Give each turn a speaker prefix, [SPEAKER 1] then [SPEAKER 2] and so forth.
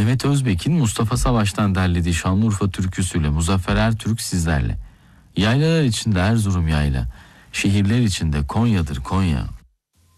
[SPEAKER 1] Mehmet Özbek'in Mustafa Savaş'tan derlediği Şanlıurfa türküsüyle Muzaffer Ertürk sizlerle. Yaylalar içinde Erzurum yayla, şehirler içinde Konya'dır Konya,